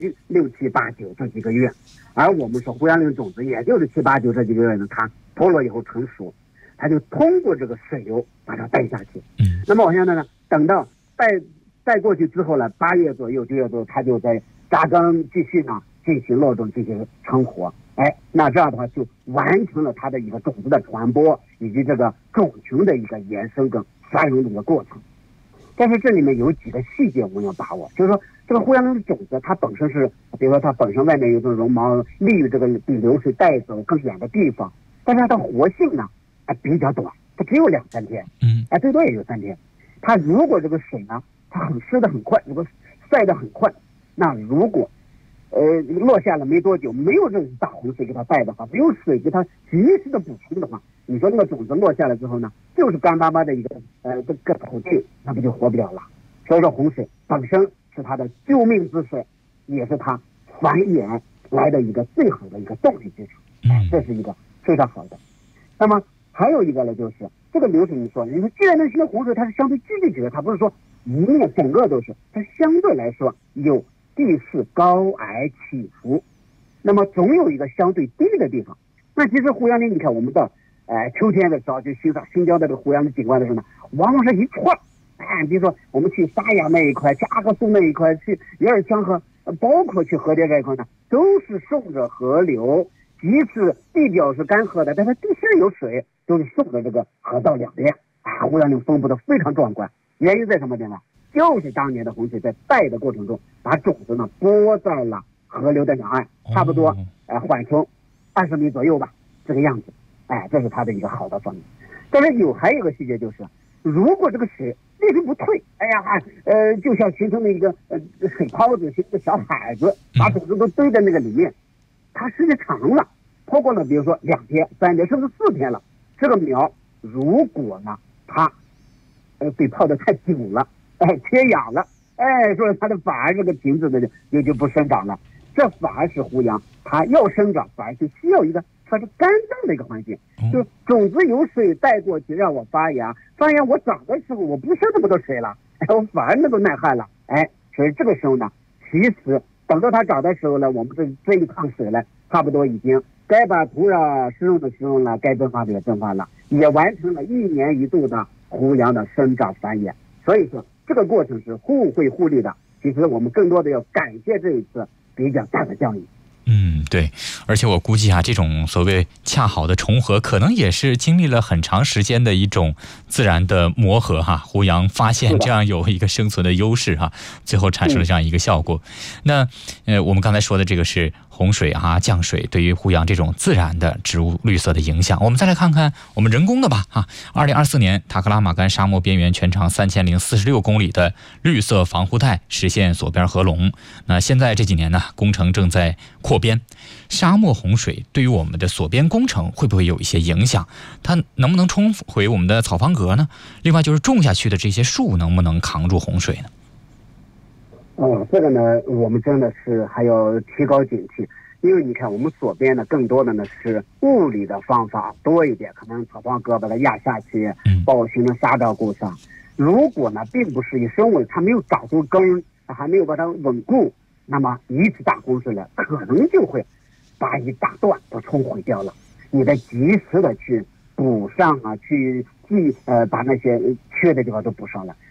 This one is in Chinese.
6、7、8、9这几个月，而我们说胡杨林种子也就是7、8、9这几个月呢，它脱落以后成熟，它就通过这个水流把它带下去。那么我现在呢，等到带过去之后呢，8月左右、9月左右，它就在扎根继续呢进行落种、进行成活。那这样的话就完成了它的一个种子的传播以及这个种群的一个延伸跟繁荣的一个过程。但是这里面有几个细节我们要把握，就是说这个胡杨林的种子它本身是，比如说它本身外面有种绒毛，利于这个比流水带走更远的地方，但是它的活性呢比较短，它只有2、3天，最多也就3天。它如果这个水呢它很湿的很快，如果晒得很快，那如果落下了没多久，没有这种大洪水给它带的话，没有水给它及时的补充的话，你说那个种子落下来之后呢，就是干巴巴的一个这个土地，那不就活不了了。所以说洪水本身是它的救命之水，也是它繁衍来的一个最好的一个动力支柱，这是一个非常好的。那么还有一个呢，就是这个流水，你说既然那些洪水它是相对聚集起来，它不是说一面整个都是，它相对来说有地势高矮起伏，那么总有一个相对低的地方。那其实胡杨林，你看我们到秋天的时候去欣赏新疆的这个胡杨林景观的时候呢，往往是一串，比如说我们去沙雅那一块，去阿克苏那一块，去叶尔羌河，包括去河滇这一块呢，都是顺着河流，即使地表是干涸的，但是地势有水，都是顺着这个河道两边，胡杨林分布的非常壮观。原因在什么地方？就是当年的洪水在带的过程中，把种子呢播在了河流的两岸，差不多缓冲20米左右吧，这个样子。这是它的一个好的方面。但是还有一个细节就是，如果这个水一直不退，就像形成了一个水泡子，形成一个小海子，把种子都堆在那个里面，它时间长了，超过了比如说2天、3天，甚至4天了，这个苗如果呢它被泡得太久了，缺氧了，说它的反而这个瓶子的就不生长了，这反而是胡杨它要生长，反而就需要一个它是干燥的一个环境，就种子有水带过去让我发芽，我长的时候我不需要那么多水了，我反而能够耐旱了，所以这个时候呢，其实等到它长的时候呢，我们这一趟水呢，差不多已经该把土壤施用的施用了，该蒸发的也蒸发了，也完成了1年1度的胡杨的生长繁衍。所以说这个过程是互惠互利的，其实我们更多的要感谢这一次比较大的降雨。 对，而且我估计这种所谓恰好的重合，可能也是经历了很长时间的一种自然的磨合胡杨发现这样有一个生存的优势最后产生了这样一个效果。那我们刚才说的这个是洪水降水对于胡杨这种自然的植物绿色的影响。我们再来看看我们人工的吧2024年塔克拉玛干沙漠边缘全长3046公里的绿色防护带实现锁边合龙。那现在这几年呢，工程正在扩编。沙漠洪水对于我们的锁边工程会不会有一些影响？它能不能冲毁我们的草房格呢？另外就是种下去的这些树能不能扛住洪水呢？ 这个呢，我们真的是还要提高警惕，因为你看我们锁边呢，更多的呢是物理的方法多一点，可能草房格把它压下去，保形的沙照顾上。如果呢，并不是以生物它没有长出根，还没有把它稳固，那么一次大洪水呢，可能就会把一大段都冲毁掉了。你得及时的去补上去把那些缺的地方都补上了。